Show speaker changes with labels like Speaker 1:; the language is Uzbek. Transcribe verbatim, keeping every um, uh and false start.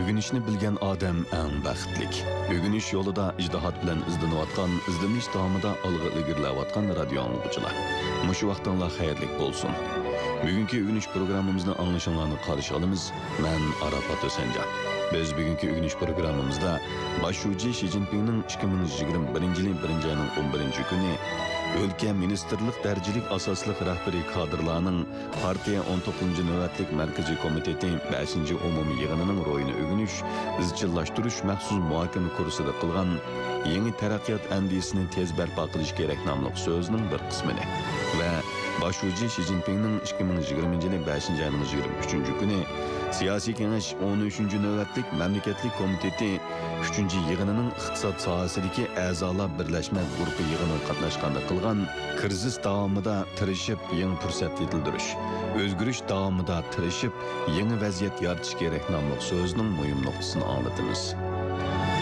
Speaker 1: Ögünüşni bilgan odam eng baxtlik. Ögünüş yo'lida ijtihod bilan izlanayotgan, izlanish davomida olg'a ilgarilayotgan radio anglovchilar. Mushu vaqtinglar xayrlik bo'lsin. Bugungi ögünüş programmamizni anglashinglarni qarshi olamiz. Men Arafat O'sanjon. Biz bugungi ögünüş programmamizda boshlovchi Xi Jinpingning ikki ming yigirma birinchi yil birinchi oyning o'n birinchi kuni Өлкә министрлык дәрҗелек асаслык рәхбәри кадрларның партия o'n to'qqizinchi navbatlik Markaziy komiteti beshinchi umumiy yig'inining ro'yini o'g'inish, izchillashtirish maxsus muhokama kursida qilgan yangi taraqqiyot andisini tez barpo qilish kerak nomli so'zning bir qismini va boshlovchi Xi Jinpingning ikki ming yigirmanchi yil beshinchi oyning yigirma uchinchi kuni Siyosiy kengash o'n uchinchi navbatlik mamlakatlik komiteti uchinchi yig'inining iqtisod sohasidagi a'zolar birlashma guruhi yig'inida qatnashganda qilgan krizis davomida tirishib yangi fursat yetildirish, o'zgarish davomida tirishib yangi vaziyat yaratish kerak nomli so'zning muhim nuqtasini anglatamiz.